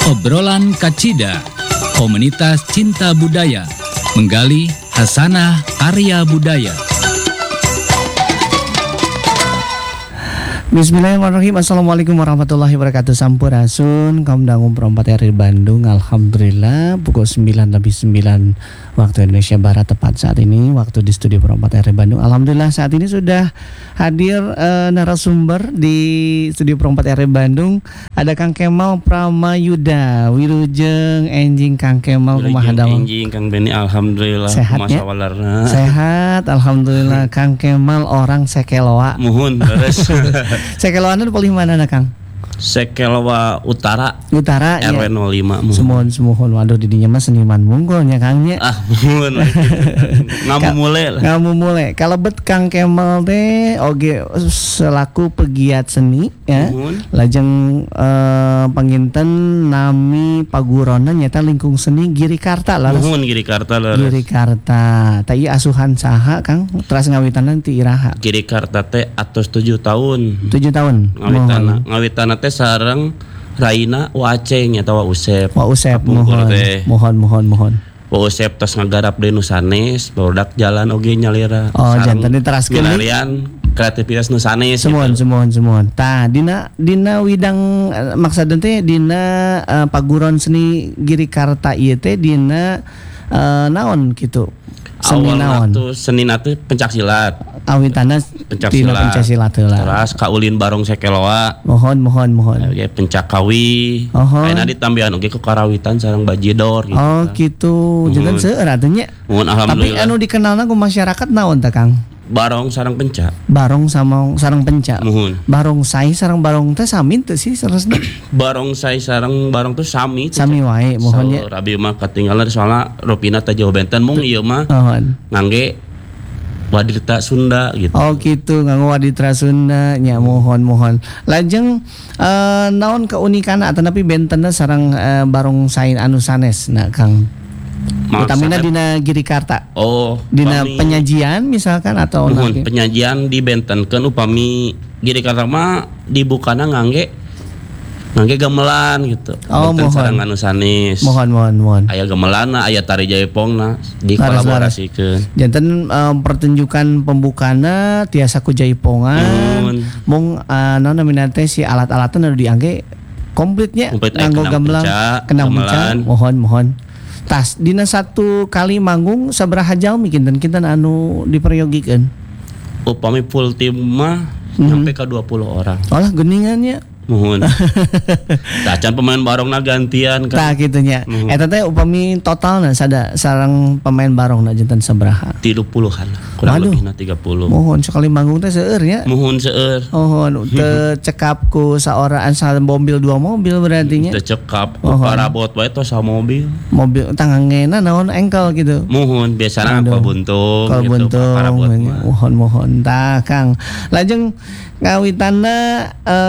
Obrolan Kacida, komunitas cinta budaya, menggali hasanah karya budaya. Bismillahirrahmanirrahim. Assalamualaikum warahmatullahi wabarakatuh. Sampurasun kaum dangu perempat RI Bandung. Alhamdulillah pukul 9:09 waktu Indonesia Barat tepat saat ini, waktu di studio perempat RI Bandung. Alhamdulillah saat ini sudah hadir narasumber di studio perempat RI Bandung. Ada Kang Kemal Pramayuda, Wilujeng enjing Kang Kemal kumaha damang? Enjing Kang Beni, alhamdulillah. Sehat ya? Sehat, alhamdulillah. Kang Kemal orang Sekeloa. Muhun beres. Sekeloana paling mana Kang? Sekeloa Utara RW 05. Semuhun waduh didinya mah seniman munggulnya Kangnya. Muhun. Ngamu mulai. Kalebet Kang Kemal teh oge selaku pegiat seni ya. Lajeng panginten nami pagurona nyata lingkung seni Girikarta lah. Muhun Girikarta lah. Girikarta. Tah asuhan saha Kang? Teras ngawitan ti iraha. Girikarta teh atos 7 tahun. 7 tahun. Ngawitana teh sareng Raina Waceng nya tawa Usep. Mohon. Usep tos ngagarap deui nu sanes, barudak jalan oge nyalira. Oh, janten diteraskeun milarian kreativitas nu sanes. Semuan. Tah dina widang maksudna teh dina paguron seni Girikarta ieu teh dina naon kitu. Seni naon? Senina teh pencaksilat. Awitana dina pencaksilat heula. Terus kaulin barong Sekeloa. Mohon. Oke, pencakawi. Ayeuna ditambihan oge ku karawitan sareng bajidor gitu. Oh, gitu. Jangan seueur atuh nya. Alhamdulillah. Tapi anu dikenalna ku masyarakat naon tah Kang? Barong sareng penca. Barong sama sareng penca. Muhun. Barong sai sareng barong teh sami teu sih saresna? Barong sai sareng barong teh sami. Sami wae mohon nya. Rabi mah katinggalan soalna Ropina teh jauh benten mung ieu mah. Ngangge Waditra Sunda gitu. Oh gitu, nganggo Waditra Sunda nya mohon. Lajeng naon keunikanna ataupun bentenna sareng barong sain anu sanes nah Kang? Utamina dina Girikarta. Oh, dina penyajian misalkan atau penyajian dibentenkeun upami Girikarta mah dibukana ngangge gamelan gitu. Oh, mohon. Sareng anu sanes. Mohon. Aya gamelanna, aya tari jaipongna dikolaborasikeun. Janten pertunjukan pembukana tiasa ku jaipongan. Mung naon namina teh si alat-alatan anu diangge komplitnya nganggo gamelan, kendang beca. Mohon. Tas dina satu kali manggung sabaraha jalmi kinten-kinten anu diperyogikeun? Upami full tim mah sampai ke 20 orang. Olah geuningannya. Muhun. Tacan pemain barongna gantian kan. Tah kitu nya. Eta teh upami totalna sareng pemain barongna janten sabaraha? 30-an. Kurang lebihna 30. Mohon sekali manggung teh seueur nya. Mohon seueur. Mohon teu cekap ku saoraan mobil 2 mobil berarti nya. Teu cekap. Parabot bae tos mobil. Mobil tangangeuna naon engkel gitu. Mohon biasana apa buntung gitu. Parabot mohon. Tah Kang. Lajeng ngawitanna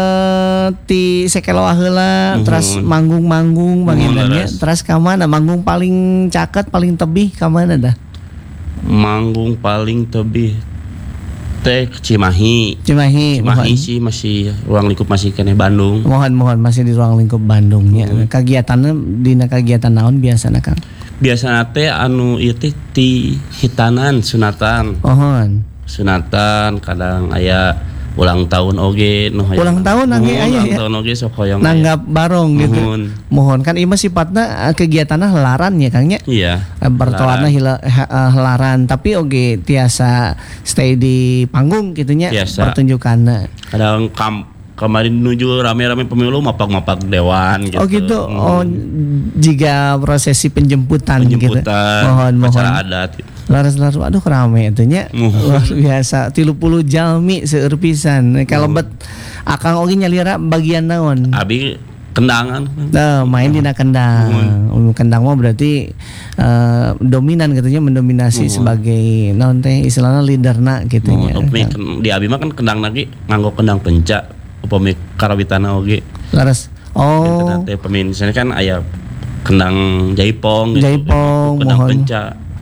ti Sekeloa heula terus manggung bagiannya terus ka mana manggung paling caket paling tebih ka mana dah? Manggung paling tebih teh Cimahi sih masih ruang lingkup masih keneh Bandung. Mohon masih di ruang lingkup Bandungnya. Kagiatanna dina kagiatan naon biasana Kang? Biasana teh anu ieu teh ti hitanan sunatan. Sunatan kadang aya ulang tahun oge ulang tahun aya ya. Ulang tahun oge sok hoyong nanggap barong gitu. Mohon kan ieu mah sifatna kegiatanna helaran ya Kang nya. Iya. Bertolakna helaran tapi oge tiasa stay di panggung kitu nya pertunjukanna. Kadang kemarin nuju rame-rame pemilu mapak dewan gitu. Oh gitu. Oh jika prosesi penjemputan gitu. Mohon acara adat gitu. Laras aduh rame itunya luar biasa 30 jalmi seueur pisan kalebet akang oge nyalira bagian naon abi kendangan main dina kendang mah berarti dominan katanya mendominasi sebagai naon teh istilahna leaderna gitu nya di abi mah kan kendang lagi nganggo kendang penca upami karawitana oge laras teh pemain sana kan aya kendang jaipong kendang penca.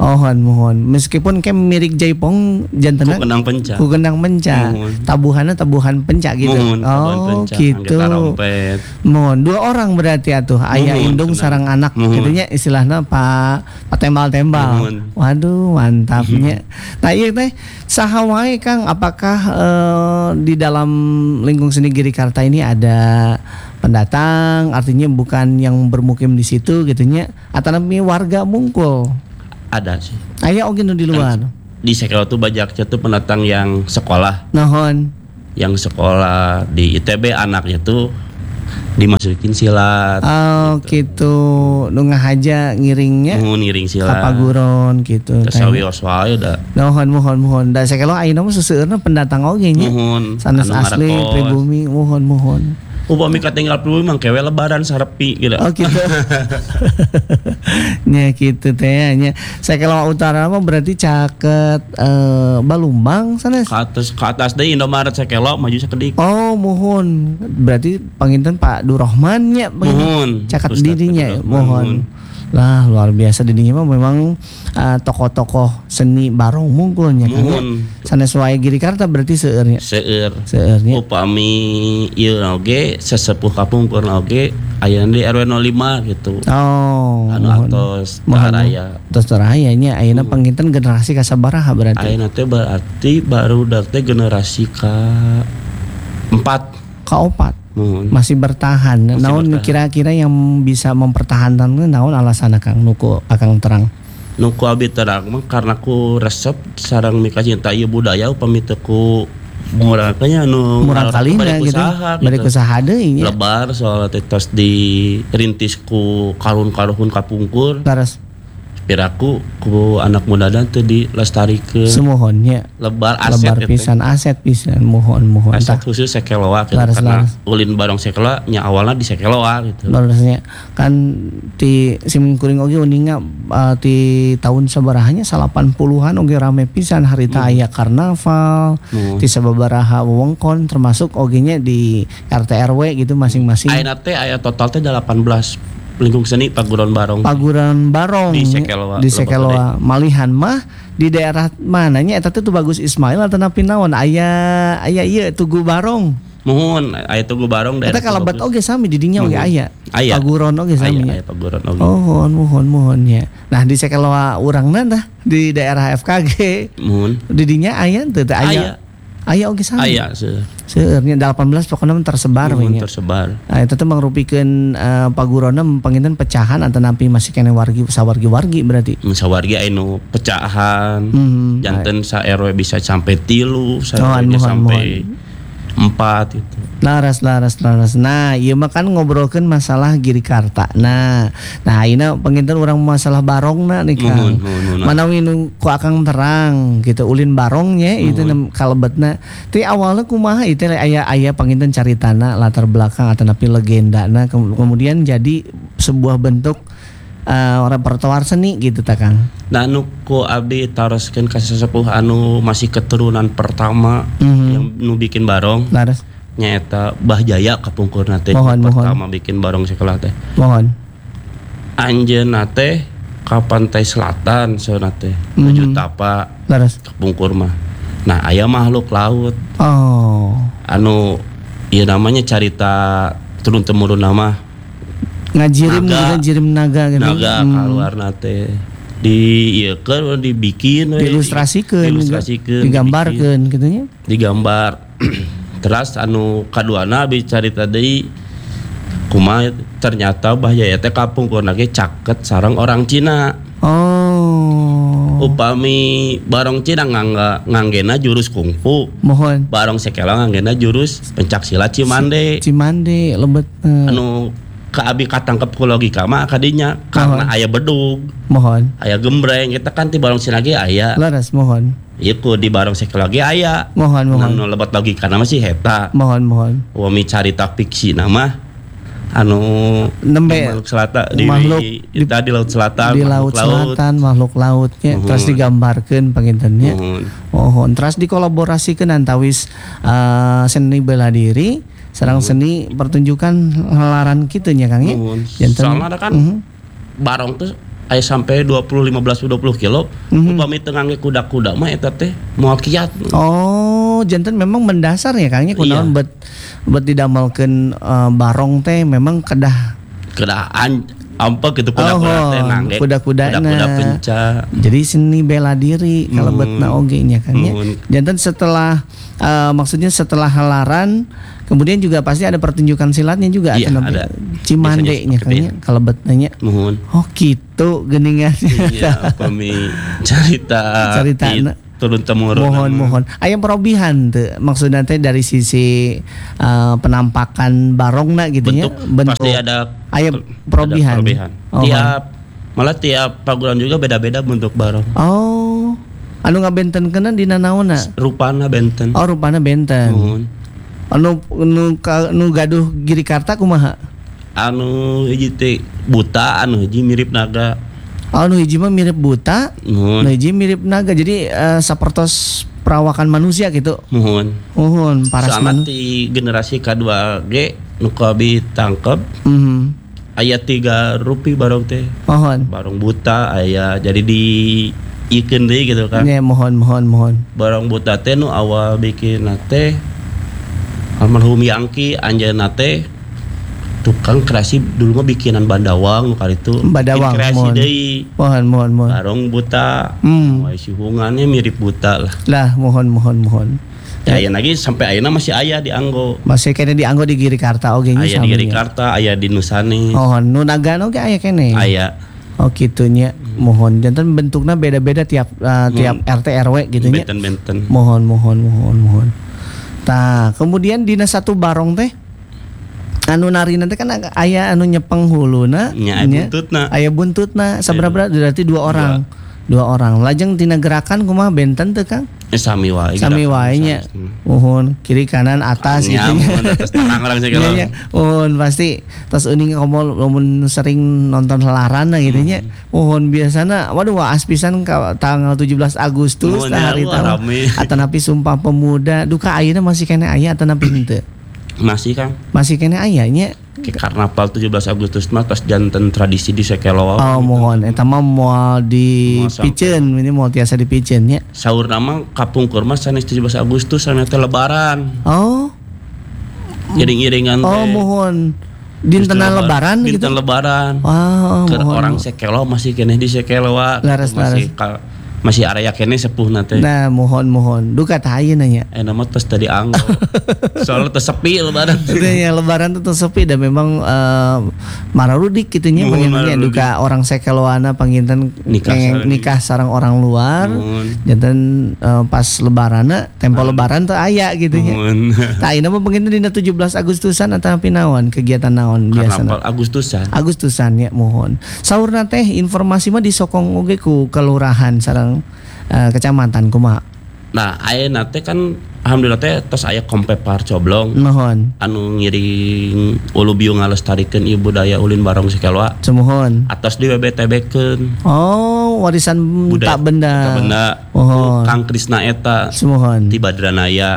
mohon. Meskipun kayak mirip Jaipong jantan ku gendang penca. Tabuhannya tabuhan penca gitu. Tabuhan penca, gitu. Mohon 2 orang berarti atuh. Ayah indung sarang anak gitunya istilahnya Pak tembal-tembal. Waduh, mantapnya. Nah, ieu teh saha wae Kang, apakah di dalam lingkung seni Girikarta ini ada pendatang, artinya bukan yang bermukim di situ gitunya, atau namanya warga mungkul? Ada sih. Aya oge nu di luar. Di Sekelau tuh banyaknya tuh pendatang yang sekolah. Nahon? Yang sekolah di ITB anaknya tuh dimasukin silat. Gitu. Nu ngahaja ngiringnya. Ngiring silat. Kapaguron gitu. Sawios wae da. Mohon. Da Sekelau ayeuna mah seuseurna pendatang oge nya. Sanes asli pribumi mohon. Upami katinggal pribumi mah kewe lebaran sarepi gitu. Gitu. Nya gitu teh nya. Sekelau Utara mah berarti caket Balumbang sanes. Ke atas deui Indomaret Sekelau maju sakedik. Mohon. Berarti panginten Pak Durrahman nya. Mohon. Caket didinya mohon. Lah luar biasa didinya mah memang tokoh-tokoh seni barong mungkulnya kan. Sanes wae Girikarta berarti seueur nya. Seueurnya. Upami ieu oge sesepuh kapungkurna oge aya di RW 05 gitu. Anu atos Taraya. Atos Taraya nya ayeuna panginten generasi ka sabaraha berarti? Ayeuna teh berarti baru teh generasi ka-4. Ka-4. Masih bertahan. Naon kira-kira yang bisa mempertahankan naon alasanna Kang nuku Akang terang? Nuku abi terang mah karena ku resep sareng mika cinta ieu budaya upami teu ku murangkanya anu murang kalina gitu. Bari usaha deui nya. Lebar soalnya tos dirintis ku karun-karuhun kapungkur. Laras piraku ku anak muda dan teu dilestarikeun. Semohonnya lebar aset pisan mohon. Aset khusus Sekeloa gitu, karena ulin barong Sekeloa nya awalna di Sekeloa gitu. Larasnya kan ti simkuring oge uninga ti tahun sabarahanya 80-an oge rame pisan harita aya karnaval ti sababaraha wewengkon termasuk oge nya di RT RW gitu masing-masing. Ayeuna teh aya total teh 18 lingkung seni Paguron Barong di Sekeloa. Malihan mah di daerah mananya eta teh Bagus Ismail atau napi naon aya ieu Tugu Barong. Mohon aya Tugu Barong daerah. Eta kalabat oge sami di dinya oge aya. Paguron oge sami. Aya Paguron oge. Mohon nya. Nah di Sekeloa urangna tah di daerah FKG. Mohon. Di dinya aya teu aya. Aya oge sami. Aya seueurnya 18 pokoknya tersebar we nya. Tersebar. Nah eta teh mangrupikeun pagurona panginten pecahan atau napi masih kene sawargi-wargi berarti. Sawargi anu pecahan. Janten sa RW bisa sampai 3, sampai 4 gitu. Laras. Nah, ieu mah kan ngobrolkeun masalah Girikarta. Nah ayeuna panginten urang masalah barongna nih Kang. Manawi nu ku Akang terang gitu ulin barongnya itu kalebetna. Ti awalna kumaha ieu teh aya panginten caritana latar belakang atau napi legendana kemudian jadi sebuah bentuk repertoar seni gitu ta Kang. Nah nu ku abdi taroskeun ka sesepuh anu masih keturunan pertama yang nu bikin barong. Laras nyaeta Bah Jaya kapungkurna teh pertama bikin barong Sekeloa teh. Mohon. Anjeunna teh ka pantai selatan saeuna teh menuju Tapa. Laras kapungkur mah. Nah aya makhluk laut. Anu ieu namanya carita turun temurun nama ngajirim naga gitu. Naga kaluarna teh dieukeun dibikin we diilustrasikeun digambarkeun kitu nya. Digambar. Terus anu kaduana abi carita deui kumaha ternyata Bah Jaya teh kapungkurna ge caket sareng orang Cina. Upami barong Cina nganggena jurus kungfu. Mohon. Barong Sekeloa nganggena jurus pencak silat Cimande lebet. Anu ka abi katangkep ku logika mah kadinya karena aya bedug. Mohon. Aya gembreng kita kan ti barong Cina ge aya. Laras mohon. Ieu ku di barong Sekeloa ge aya. Mohon. Anu lebet logikana mah si heta. Mohon. Wami carita fiksi mah anu nembe makhluk selatan di Laut Selatan. Di Laut Selatan makhluk lautnya terus digambarkeun pangintennya. Mohon. Terus dikolaborasikeun antawis seni bela diri sareng seni pertunjukan helaran kitu nya Kang ya. Soalnya kan barong tuh aya sampai 15-20 kilo. Upami tengah ge kuda-kuda mah eta teh moal kiat. Oh, janten memang mendasar ya Kangnya kunaon bet didamelkeun barong teh memang kedah ampa gitu kuda-kuda teh ngangge. Kuda-kuda penca. Jadi seni bela diri kalebetna oge nya Kangnya. Janten setelah maksudnya setelah halaran kemudian juga pasti ada pertunjukan silatnya juga ada Cimande nya Kangnya kalebetna nya. Oh gitu geuningan. Iya, upami caritana turun temurun. Mohon. Aya perobihan teu maksudna teh dari sisi penampakan barongna gitu nya. Bentuk pasti ada aya perobihan. Tiap paguran juga beda-beda bentuk barong. Oh. Anu ngabentenkeun dina naonna? Rupana benten. Oh, rupana benten. Anu gaduh Girikarta kumaha? Anu hiji teh buta, anu hiji mirip naga. Anu hiji mah mirip buta, anu hiji mirip naga. Jadi sapertos perawakan manusia gitu. Muhun paras di generasi K2G nu kabi tangkep. Aya 3 rupi barong teh. Barong buta aya jadi di ikeun deui gitu kan. Ya, mohon. Barong buta teh nu awal bikin teh almarhum Yangki anjeunna teh tukang kreasi dulu mah bikinan Bandawang nu kali itu. Bandawang kreasi deui. Mohon. Barong buta. Si hungannya mirip buta lah. Lah, mohon. Ya, aya lagi sampai ayeuna masih aya di Anggo. Masih kene di Anggo di Girikarta oge nya. Aya di Girikarta, aya di Nusane. Oh, nu nagan oge aya kene. Aya. Oh gitu nya. Mohon. Janten bentuknya beda-beda tiap RT RW gitu nya. Benten. Mohon. Tah, kemudian dina satu barong teh anu narina teh kan aya anu nyepeng huluna nya aya buntutna sabaraha berarti 2 orang. 2 orang. Lajeng tina gerakan kumaha benten teh Kang? Sami wae nya. Mohon kiri kanan atas gitu nya. Atas tangan orang segala. Iya. Mohon pasti tos uning ngomong lamun sering nonton helaran gitu nya. Mohon biasana waduh waas pisan tanggal 17 Agustus hari tahu. Atanapi Sumpah Pemuda duka ayeuna masih kene aya atanapi henteu. Masih Kang. Masih kene aya nya. Karnaval 17 Agustus mah tos janten tradisi di Sekeloa. Oh mohon eta mah moal dipikeun ini moal tiasa dipikeun nya. Saur nama kapungkur mah sanes 17 Agustus sanes teh lebaran. Oh. Iring-iringan teh. Oh mohon. Dinten lebaran gitu. Dinten lebaran. Wow. Orang Sekeloa masih keneh di Sekeloa. Masih area kene sepuh nanti. Nah, mohon. Duka tah ayeuna nya. Nama tos tadi Anggo. Soalnya tos sepi lebaran. Ya lebaran tuh sepi dan memang mararudik gitu nya pengennya duka orang Sekeloana panginten nikah sareng orang luar. Janten pas lebaranna tempo lebaran tuh aya gitu nya. Tah ayeuna mah penginten dina 17 Agustusan atawa naon kegiatan naon biasana. Agustusan ya mohon. Saurna teh informasi mah disokong oge ku kelurahan sareng kecamatan kumaha. Nah, ayeuna teh kan alhamdulillah teh tos aya kompepar coblong. Mohon. Anu ngiring ulu biung ngalestarikeun ieu budaya ulin barong Sekeloa. Mohon. Atos di WBTB-keun. Oh, warisan budaya, tak benda. Mohon. Kang Krisna eta. Mohon. Ti Badranaya.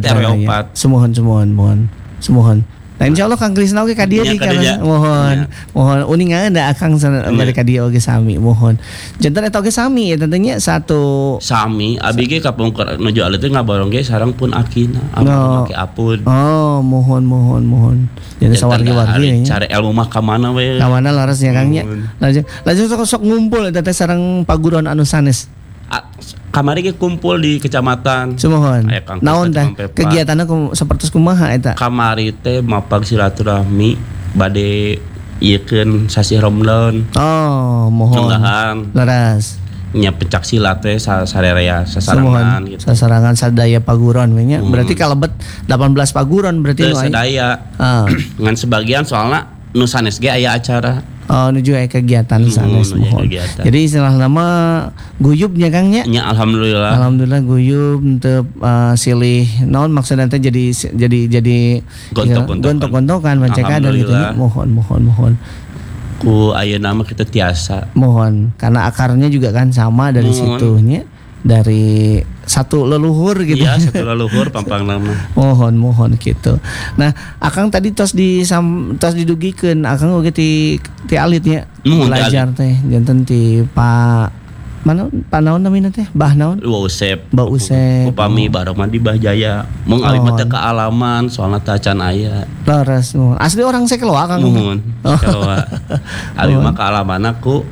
Mohon. Nah insyaallah Kang Krisna oge ka dieu di kana mohon. Uningan da Akang bari ka dieu oge sami mohon. Janten eta oge sami ya tentunya satu sami abi ge kapungkur nuju aleu teh ngabarong ge sareng pun akina make apun. Oh mohon. Jadi sawargi-wargi nya. Cari ilmu mah ka mana we? Ka mana laras nya Kang nya. Lajeng sok ngumpul eta teh sareng paguron anu sanes. Kamari ge kumpul di kecamatan. Sumohon. Naon teh kegiatanna sapertos kumaha eta? Kamari teh mapag silaturahmi bade iekeun sasi Ramadan. Oh, mohon. Laras. Nya pencak silat teh sarerea sasarangan gitu. Sasarangan sadaya paguron we nya. Berarti kalebet 18 paguron berarti nu sadaya. Ngan sebagian soalna nu sanes ge aya acara. Oh, nuju aya kegiatan sanes mohon. Jadi istilah nama guyubnya Kang nya. Nya alhamdulillah. Alhamdulillah guyub teu silih naon maksudna teh jadi gontok-gontokan pancekadan gitu nya. Mohon. Ku ayeuna mah kita tiasa. Mohon karena akarnya juga kan sama dari situ nya. Dari satu leluhur gitu. Iya, satu leluhur pampang nama. Mohon gitu. Nah, akang tadi tos didugikeun akang oge ti alitnya belajar teh janten ti Pak naon namina teh? Bah naon? Ba Usep. Upami bareng mah di Bahjaya. Mung ali mah teh kaalaman soalna teh acan aya. Leres nuhun. Asli orang Sekeloa Kang. Nuhun. Sekeloa. Ali mah kaalaman aku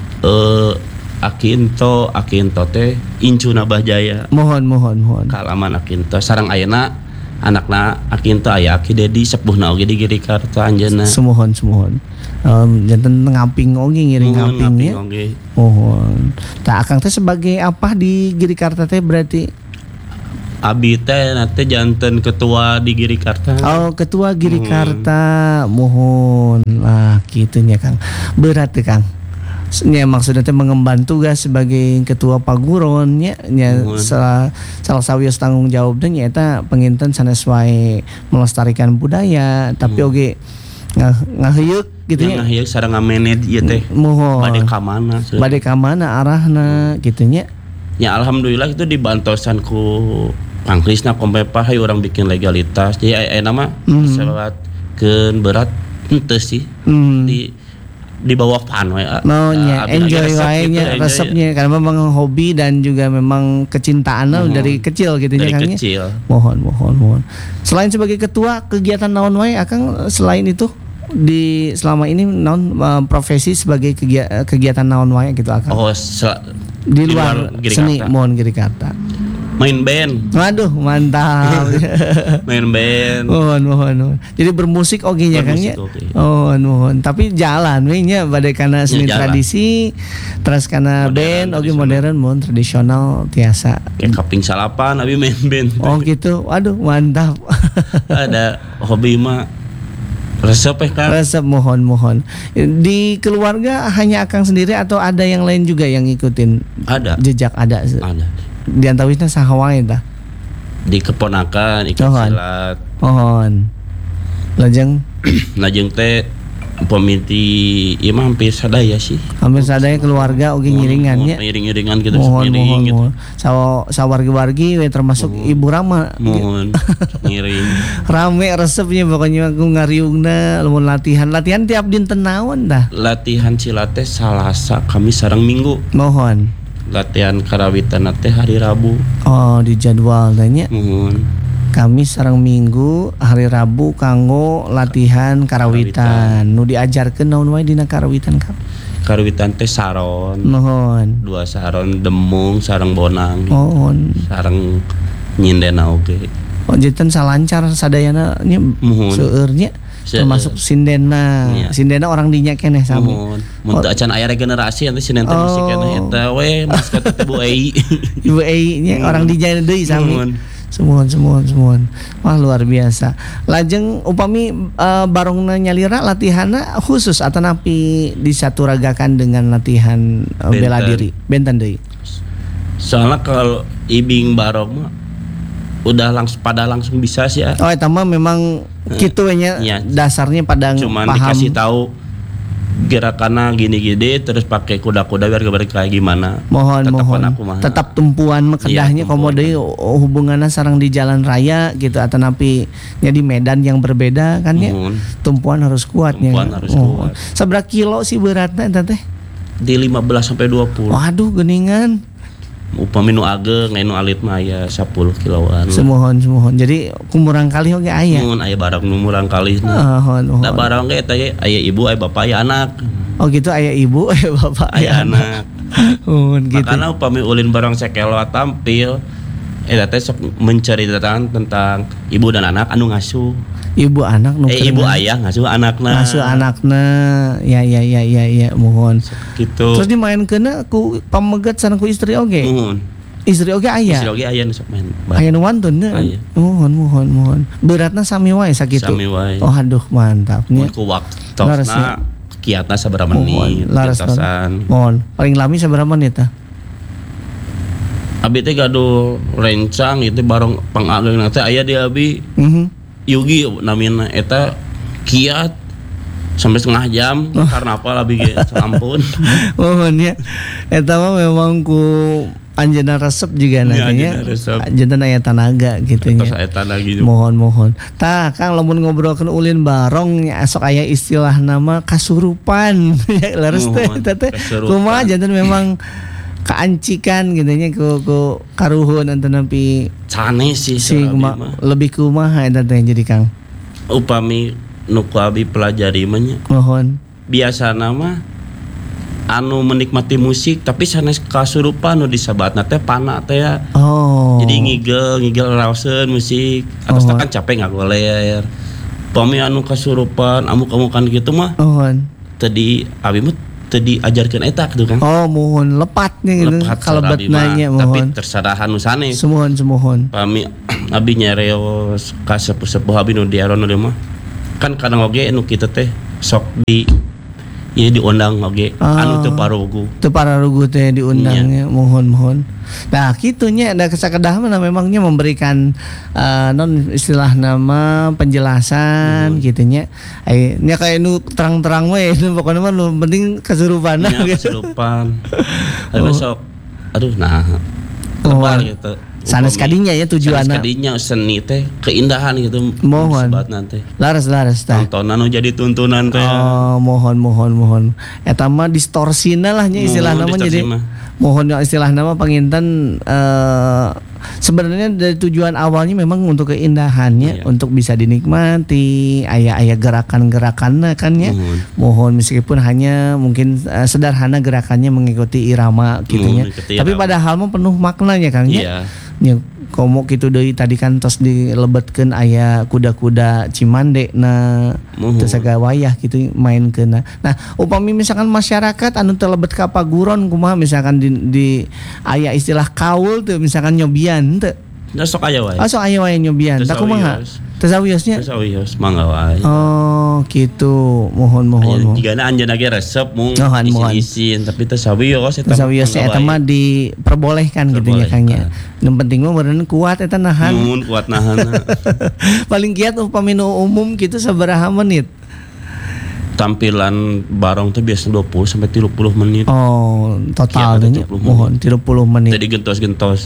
Akinto teh incuna Bahjaya. Mohon. Kaalaman Akinto sareng ayeuna anakna Akinto aya Aki Dedi sepuhna oge di Girikarta anjeunna. Semohon. Janten ngamping oge ngiring ngampingnya. Mohon. Tah akang teh sebagai apa di Girikarta teh berarti? Abi teh nanti janten ketua di Girikarta. Oh, ketua Girikarta. Mohon. Lah kitu nya Kang. Berat teh Kang. Nya maksudnya teh mengemban tugas sebagai ketua paguron nya salah sawios tanggung jawab teh nya eta penginten sanes wae melestarikan budaya tapi oge ngaheyeuk gitu nya. Ngaheyeuk sareng ngamened ieu teh. Mohon. Bade ka mana arahna kitu nya. Ya alhamdulillah itu dibantosan ku Kang Krisna Kompepah hayu urang bikin legalitas. Jadi aya nama sebatkeun berat henteu sih. Di bawah pan we. Enjoy wae nya resepnya karena memang hobi dan juga memang kecintaannya dari kecil gitu ya Kang. Mohon. Selain sebagai ketua kegiatan naon wae Akang selain itu di selama ini naon profesi sebagai kegiatan naon wae gitu Akang. Di luar seni mohon Girikarta. Main band. Waduh, mantap. Main band. Mohon. Jadi bermusik oge nya Kang nya. Mohon. Tapi jalan we nya bade kana seni tradisi, terus kana band oge modern mohon tradisional tiasa. Kayak kaping salapan abi main band. Oh gitu. Waduh, mantap. Ada hobi mah resep Kang. Resep mohon. Di keluarga hanya Akang sendiri atau ada yang lain juga yang ngikutin? Ada. Jejak ada. Di antawisna saha wae tah? Di keponakan ikut silat. Mohon. Lajeng teh pemiti ieu mah hampir sadaya sih. Hampir sadaya keluarga oge ngiringan nya. Ngiring-ngiringan gitu ngiring gitu. Sawargi-wargi we termasuk Ibu Rama. Mohon ngiring. Rame resepnya pokoknya aku ngariungna lamun latihan tiap dinten naon tah? Latihan silat teh Salasa, Kamis sareng Minggu. Mohon. Latihan karawitan teh hari Rabu. Oh, di jadwal teh nya. Kamis sareng Minggu, hari Rabu kanggo latihan karawitan. Nu diajarkeun naon wae dina karawitan Kang? Karawitan teh saron. Mohon. 2 saron demung sareng bonang. Mohon. Sareng nyindena oge. Oh, janten salancar sadayana nya seueur nya. Termasuk sindena. Sindena orang dinya keneh sami. Mun teu acan aya regenerasi atuh sindena mesti keneh eta we maskot teh Bu Ei. Ibu Ei nya orang dinya deui sami. Semuan. Wah luar biasa. Lajeng upami barongna nyalira latihanna khusus atau napi disaturagakan dengan latihan bela diri benten deui. Soalnya kalau ibing barong mah udah langsung bisa sih ya. Oh eta mah memang kitu nya dasarnya pada cuman paham. Dikasih tahu gerakannya gini-gini terus pakai kuda-kuda biar kayak gimana. Mohon. Tetap tumpuan mekedahnya komode hubungannya sareng di jalan raya gitu atau napi nya di medan yang berbeda kan ya. Tumpuan harus kuatnya. Kuat. Seberapa kilo sih beratnya eta teh? Di 15 sampai 20. Waduh geuningan. Upami nu ageng nu alit mah aya 10 kiloan. Semohon. Jadi kumurang kali oge aya. Mun aya barang nu murang kali. Da barang ge eta ge aya ibu, aya bapak, aya anak. Oh gitu aya ibu, aya bapak, aya anak. Gitu. Makana upami ulin barang Sekelo tampil eta teh sok menceritakan tentang ibu dan anak anu ngasuh. Ibu anak nu ibu ayah ngasuh anakna. Ya mohon. Gitu. Terus dimainkeunna ku pamegat sareng ku istri oge. Mohon. Istri oge aya. Istri oge aya nu sok main. Aya nu wantun nya. Mohon. Beratna sami wae sakitu. Sami wae. Oh aduh mantap nya. Ku waktosna kiatna sabaraha menit. Mohon. Paling lami sabaraha menit tah? Abi teh gaduh rencang itu bareng pangageungna teh aya di abi. Yugi namina eta kiat sampai setengah jam karena apa abi ge ampun. Mohon ya. Eta mah memang ku anjeunna resep juga nantinya. Janten aya tanaga gitu nya. Aya tanaga gitu. Mohon. Tah Kang lamun ngobrolkeun ulin barong nya sok aya istilah nama kasurupan. Ya leres teh teh. Kumaha janten memang kaancikan gitu nya ku karuhun ante nepi sanes sih lebih kumaha eta teh jadi Kang. Upami nu ku abi pelajari mah nya. Mohon. Biasana mah anu menikmati musik tapi sanes kasurupan nu disabatna teh pana teh ya. Oh. Jadi ngigel raoseun musik. Atas kan capek ngagoler. Pami anu kasurupan amuk-amukan gitu mah. Tadi abi mah tadi ajarkeun eta gitu kan. Oh, mohon lepatnya gitu. Kalebetna nya mohon. Tapi tersadahan nu sanes. Semohon. Pami abi nyareos ka sepuh-sepuh abi nu diaron mah. Kan kadang oge nu kitu teh sok diundang oge anu teu pararugu teh diundangnya mohon. Nah kitunya ada kesakedah mana memangnya memberikan non istilah nama penjelasan gitunya nya kayak nu terang-terang we pokoknya mah nu penting kesurupan besok nah lebar gitu sanes kadinya ya tujuanna. Sanes kadinya seni teh keindahan gitu. Mohon. Laras teh. Tontonan nu jadi tuntunan teh. Oh, mohon. Eta mah distorsina lah nya istilah nama jadi. Mohon istilah nama panginten sebenarnya dari tujuan awalnya memang untuk keindahannya, untuk bisa dinikmati, aya gerakan-gerakanna kan ya. Mohon meskipun hanya mungkin sederhana gerakannya mengikuti irama gitunya. Tapi padahal mah penuh maknanya Kang ya. Ya komo kitu deui tadi kan tos dilebetkeun aya kuda-kuda Cimande na teu sagawayah kitu mainkeun. Nah, upami misalkan masyarakat anu teu lebet ka paguron kumaha misalkan di aya istilah kaul teu misalkan nyobian teu. Sok aya wae. Sok aya wae nyobian. Da kumaha? Tesawiosnya? Tesawios mangga wae. Oh, gitu. Mohon. Jigana anjeunna ge resep mung isin tapi tesawios eta. Tesawios eta mah diperbolehkan gitu nya Kang nya. Nu penting mah meureun kuat eta nahan. Mun kuat nahan. Paling kiat upami nu umum gitu sabaraha menit? Tampilan barong tuh biasa 20 sampai 30 menit. Oh, totalnya mohon 30 menit. Tadi gentos-gentos.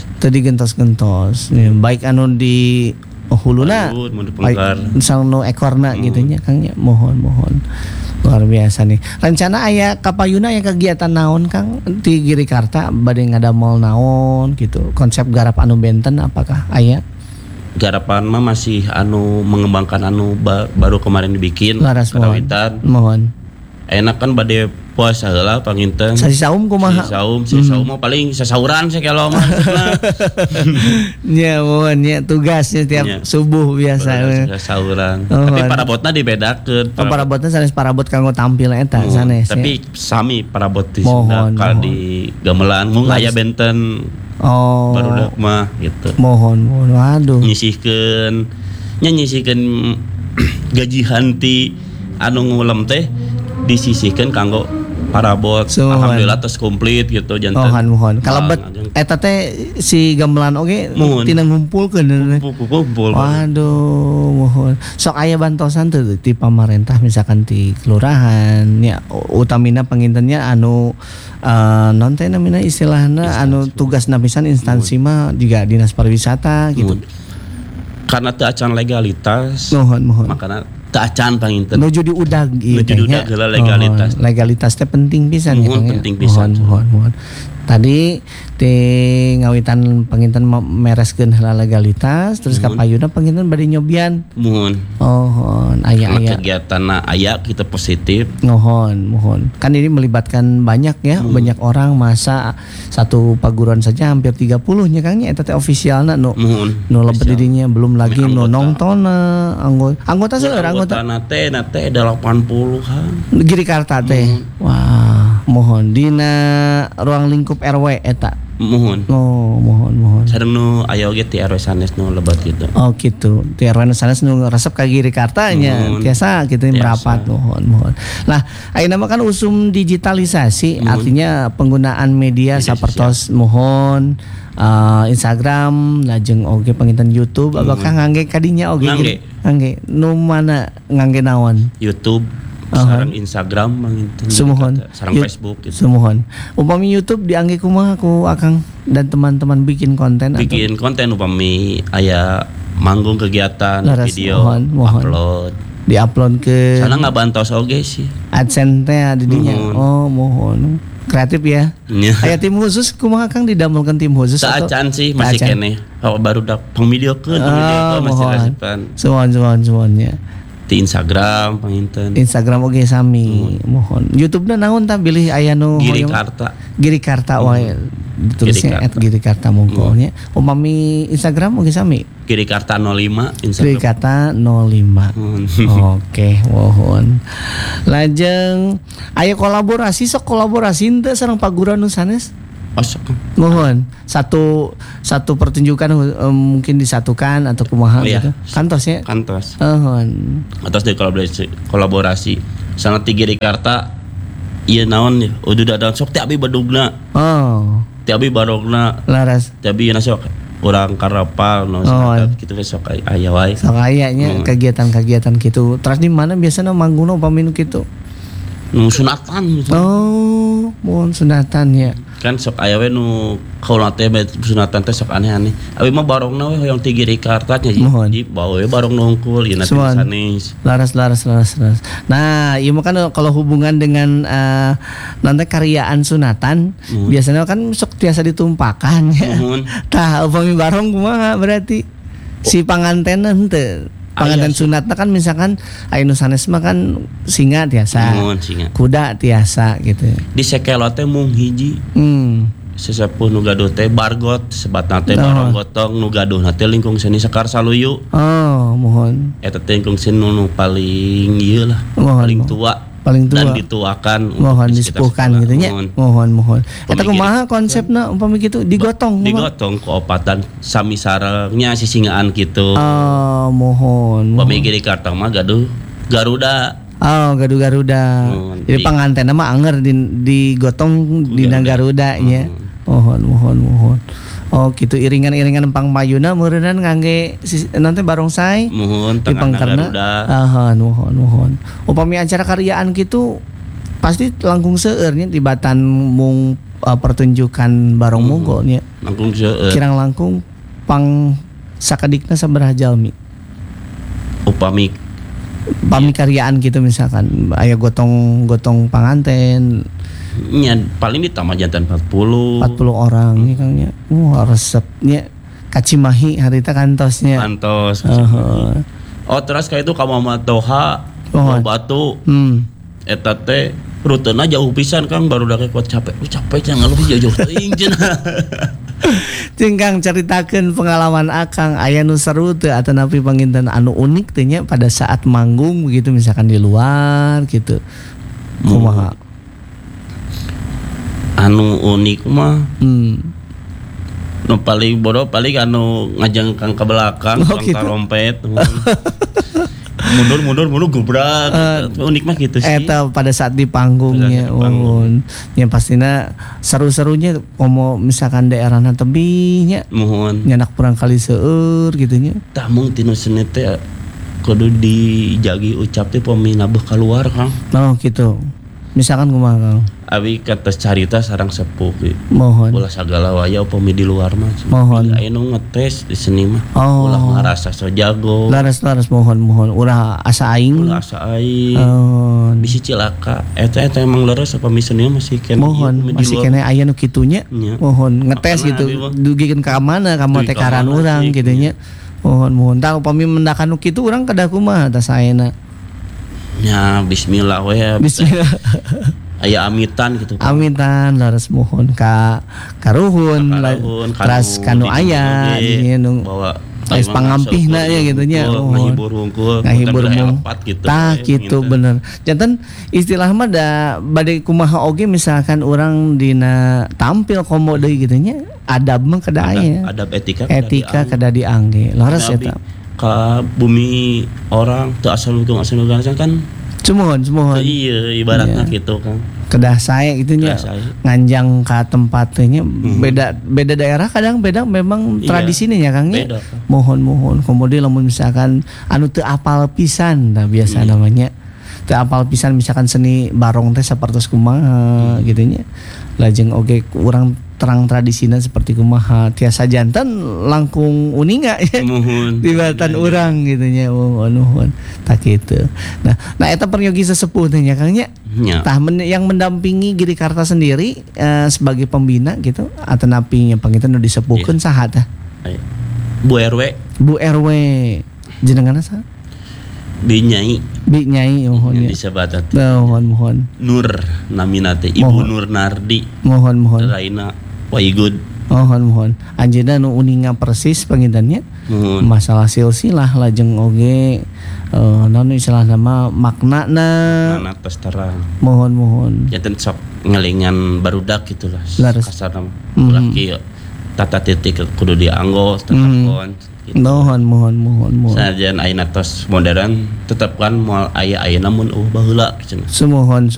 Baik anu di huluna, baik misalnya ekorna gitunya Kang ya. Mohon. Luar biasa nih. Rencana aya kapayuna aya kegiatan naon Kang di Girikarta bade ngadamel naon gitu. Konsep garap anu benten apakah aya? Garapan mah masih anu mengembangkan anu baru kemarin dibikin karawitan. Mohon. Enak kan bade puasa heula panginten. Sasi saum kumaha? Si saum mah paling sasauran sakelo mah. Nya mohon nya tugasnya tiap subuh biasa. Sasauran. Tapi parabotna dibedakeun. Parabotna sanes parabot kanggo tampil eta sanes. Tapi sami parabot di gamelan mung aya benten. Oh. Barudak mah gitu. Mohon. Waduh. Nyisihkeun gajihan ti anu ngulem teh disisihkeun kanggo parabot. Alhamdulillah tos komplit gitu janten. Mohon. Kalebet eta teh si gamelan oge tina ngumpulkeun. Kumpul. Waduh, mohon. Sok aya bantosan teu ti pamarentah misalkan ti kelurahan nya utamina pangintennya anu non teh namina istilahna anu tugasna pisan instansi mah juga dinas pariwisata gitu. Karena teu acan legalitas. Mohon. Makana teu acan panginten. Nuju diudag heula legalitas. Legalitas teh penting pisan ya. Penting pisan. Mohon. Tadi di ngawitan panginten mereskeun heula legalitas terus kapayuna panginten bade nyobian. Mohon. Aya kegiatanna aya kita positif. Mohon. Kan ini melibatkan banyak ya, banyak orang masa satu paguron saja hampir 30 nya Kang nya eta teh ofisialna nu lebet didinya belum lagi nu nongtona anggota seueur anggota teh 80-an. Girikarta teh. Wah, mohon dina ruang lingkup RW eta. Mohon. Mohon. Sareng nu aya oge ti RW sanes nu lebat gitu. Oh gitu. Ti RW sanes nu resep ka Girikarta nya tiasa kitu merapat. Mohon. Nah, ayeuna mah kan usum digitalisasi artinya penggunaan media sapertos mohon Instagram lajeng oge panginten YouTube apakah ngangge kadinya oge ngangge nu mana ngangge naon? YouTube sareng Instagram manginten Sumuhun. sareng Facebook gitu. Sumuhun. Upami YouTube diangge kumaha ku Akang dan teman-teman bikin konten Bikin konten upami aya manggung kegiatan Laras, video mohon. upload. di-upload ke Sana ngabantos oge sih. AdSense teh di dinya. Mohon. Oh, mohon. Kreatif ya. Nya. Aya tim khusus kumaha Kang didamelkeun tim khusus atau? Saacan sih masih Saacan. kene. Kalau baru dak pangvideokeun masih mohon. rasipan. Suwon-suwon-suwonnya. Di Instagram panginten. Instagram oge sami. Mohon. YouTube-na naon tah bilih aya nu Giri hoyong- Karta. Giri Karta wae. Ditulisnya Giri Karta. @girikarta mungkolnya. Upami Instagram oge sami. Giri Karta 05 Giri Instagram. Karta 05. Oke, mohon. Lajeng aya kolaborasi sok kolaborasi teu sareng Paguran nu sanes? Osok. Mohon. Satu pertunjukan mungkin disatukan atau kumaha Oh, iya. gitu. Kantos ya. Kantos. Mohon. Atas dari kolaborasi. Sana ti Giri Karta ieu naon ya? Udah dadan sok teh abi badugna. Oh, Teh abi barogna. laras. Teh abi sok urang karapal no kitu we sok aya wae. Sok ayanya kegiatan-kegiatan gitu. Terus di mana biasanya mangguna upami nu kitu? Nu sunatan gitu. Oh, mohon sunatan ya. Kan sok aya we nu kaula teh sunatan teh sok aneh-aneh. Abi mah barongna we hoyong ti Giri Karta nya Mohon. ji bawa we barong nungkul ieu nanti Suan. sanes. Laras. Nah, iya kan kalau hubungan dengan nanti karyaan sunatan, biasanya kan sok tiasa ditumpakan ya. Mohon. Tah, upami barong kumaha berarti si panganten henteu. Panganten sunatna kan misalkan aya nu sanes mah kan singa tiasa, Mohon singa. kuda tiasa gitu. Di sekelo teh mung hiji. Sesepuh nu gaduh teh bargot sebatna teh barong gotong nu gaduh teh lingkung seni Sekar Saluyu. Oh, mohon. Eta teh lingkung seni nu paling ieu lah. Mohon, Paling mohon. tua. Paling tua. Dan dituakan Mohon di sekitar disepuhkan sekolah. gitu nya. Mohon. Mohon. Eta Pemikir. kumaha konsepna umpami kitu digotong kumaha? Digotong ku opatan sami sarengnya sisingaan gitu. Oh, mohon. Pamigi di Karta mah gaduh Garuda. Oh, Garuda. Jadi pangantenna mah anger digotong dina Garuda nya. Mohon. Oh, gitu iringan-iringan pangmayuna meureunna ngangge nanti barongsai. Mohon Di tengahna pangkarna. Garuda. Mohon. Upami acara karyaan gitu pasti langkung seueur nya tibatan mung pertunjukan barong munggo nya. Langkung seueur. Kirang langkung pang sakadikna sabaraha jalmi. Upami Pami karyaan gitu misalkan aya gotong panganten nya paling ditambah jantan 40. 40 orang nih Kang nya. Resepnya kacimahi harita kantosnya. Kantos. Oh terus kayak itu kamu mah Toha Mohon. Batu Hmm. eta teh rutena jauh pisan Kang baru dak kuat capek. Capek jangan lu jauh teuing cenah. Cing Kang caritakeun pengalaman Akang aya nu seru teu atanapi panginten anu unik teh nya pada saat manggung begitu misalkan di luar gitu. Kumaha? Anu unik mah nu paling bodoh paling anu ngajeng Kang ke belakang Oh, Kang gitu. tarompet. mundur gubrak. Unik mah gitu sih. Eta pada saat di panggungnya, Pada saat di panggung. yang pastinya seru-serunya komo misalkan daerahna tebihnya Mohon. nyanak perang kali seueur gitunya. Tah mung tinu seni teh kudu dijagi ucap teh pami nabuh keluar Kang. Oh gitu. Misalkan kumaha Kang? Abi kata carita sarang sepuh Mohon. ulah sagala waya upami di luar mah. Mohon. Aya nu ngetes di seni mah. Oh. Ulah ngarasa so jago. Laras mohon ulah asa aing. Ulah asa aing. Oh, Bisi cilaka. Eta emang leres apa misalnya masih kene. mohon masih kene aya nu kitunya. Nya. Mohon ngetes Makana gitu. abi mah. Dugikeun ka mana ka Dugi teh ka karan mana urang sih, gitu nya. Mohon tah upami mendakan nu kitu urang kedah kumaha tah saena. Ya bismillah we. Bismillah. Aya amitan gitu. Amintan laras mohon ka karuhun teras kanu aya dinya nu bawa ais pangampihna ya gitu nya ngahibur hungkul ngahibur mung gitu. tah gitu bener janten istilah mah da bade kumaha oge misalkan orang dina tampil komo deui gitu nya adab mah kada aya Adab etika kada diangge laras Abi, eta ka bumi orang teu asal hukum kan Cumohon iya ibaratnya gitu kan kedah saya gitu nya Kedah saya. nganjang ka tempatnya beda daerah kadang beda memang Iya, tradisinya ya Kang ya. beda, Kang. Mohon kemudian lamun misalkan anu teu apal pisan nah biasa namanya teu apal pisan misalkan seni barong teh sapertos kumaha gitu nya. Lajeng oge urang terang tradisina seperti kumaha tiasa janten langkung uninga ya. Muhun. Tibatan urang gitu nya. Nuhun. Tak kitu. Nah eta peryogi sesepuh teh nya Kang nya. Nya. Tah yang mendampingi Girikarta sendiri sebagai pembina gitu atau napinya pangitan nu disepuhkeun saha tah? Bu RW. Bu RW jenenganna saha? Bi Nyai. Bi Nyai mohon ya. Disebat Mohon. Nur namina teh Ibu Nur Nardi. Mohon. Raina Waigud. Mohon. Anjeunna nu uninga persis pangintennya. Masalah silsilah lajeng oge naon istilah nama maknana. Makna tos terang. Mohon. Janten sok ngelingan barudak gitulah. Kasarna ulah kieu. Tata titik kudu dianggo telepon. Gitu. Mohon. Sajan ayeuna tos modern tetep kan moal aya namun baheula kitu. Semohon